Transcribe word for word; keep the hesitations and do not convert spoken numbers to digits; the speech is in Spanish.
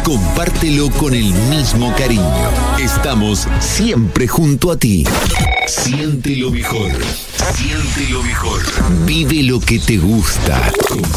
compártelo con el mismo cariño. Estamos siempre junto a ti. Siente lo mejor. Siente lo mejor. Vive lo que te gusta.